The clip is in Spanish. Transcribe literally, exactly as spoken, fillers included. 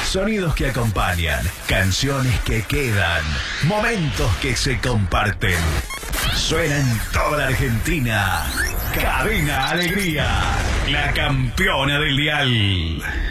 Sonidos que acompañan, canciones que quedan, momentos que se comparten. Suena en toda la Argentina. Cadena Alegría, la campeona del dial.